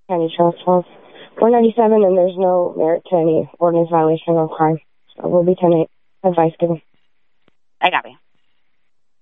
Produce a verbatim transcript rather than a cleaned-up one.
County Trails twelve. four ninety-seven, and there's no merit to any ordinance violation or crime. So we'll be ten eight. Advice given. I got you.